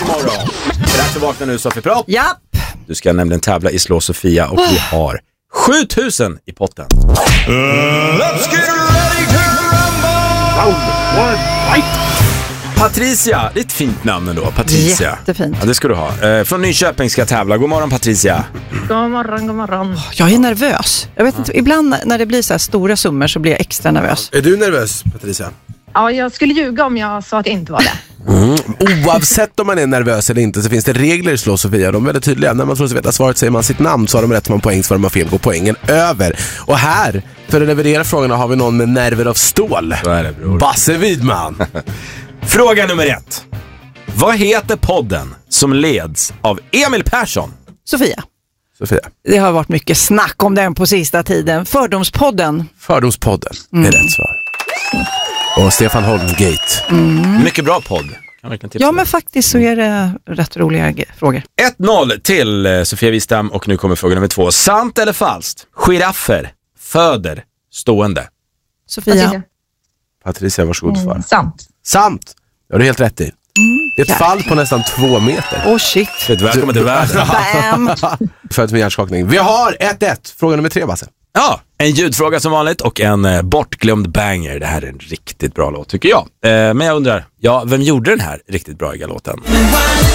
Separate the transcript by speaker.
Speaker 1: morgon. Det är dags att vakna nu, Sofie Propp.
Speaker 2: Japp.
Speaker 1: Du ska nämligen tävla i Slå Sofia och vi har 7000 i potten.
Speaker 3: Let's get ready to rumble!
Speaker 1: Patricia, det är ett fint namn ändå, Patricia.
Speaker 2: Jättefint.
Speaker 1: Ja, det ska du ha. Från Nyköping ska jag tävla. God morgon, Patricia.
Speaker 4: God morgon.
Speaker 2: Jag är nervös. Jag vet inte, ibland när det blir så här stora summor så blir jag extra nervös.
Speaker 5: Är du nervös, Patricia?
Speaker 4: Ja, jag skulle ljuga om jag sa att jag inte var det.
Speaker 5: Oavsett om man är nervös eller inte så finns det regler i Slå Sofia. De är väldigt tydliga. När man tror sig veta svaret säger man sitt namn, så har de rätt man poäng, så har de fel, går poängen över. Och här, för att leverera frågorna, har vi någon med nerver av stål.
Speaker 1: Så är det, bror.
Speaker 5: Basse Widman.
Speaker 1: Fråga nummer 1. Vad heter podden som leds av Emil Persson?
Speaker 2: Sofia.
Speaker 5: Sofia.
Speaker 2: Det har varit mycket snack om den på sista tiden. Fördomspodden.
Speaker 5: Fördomspodden är rätt svar. Och Stefan Holmgate.
Speaker 1: Mycket bra podd. Kan verkligen tipsa
Speaker 2: Ja,
Speaker 1: dig.
Speaker 2: men faktiskt så är det rätt roliga frågor.
Speaker 1: 1-0 till Sofia Wistam och nu kommer fråga nummer 2. Sant eller falskt? Giraffer föder stående.
Speaker 2: Sofia.
Speaker 5: Patricia, varsågod för.
Speaker 4: Sant.
Speaker 5: Det har du helt rätt i. Det är ett fall på nästan 2 meter.
Speaker 2: Oh shit.
Speaker 1: Välkommen till världen.
Speaker 2: Bam.
Speaker 5: Född med hjärnskakning. Vi har 1-1. Fråga nummer 3, Basse.
Speaker 1: Ja, en ljudfråga som vanligt och en bortglömd banger. Det här är en riktigt bra låt tycker jag. Men jag undrar, vem gjorde den här riktigt bra låten?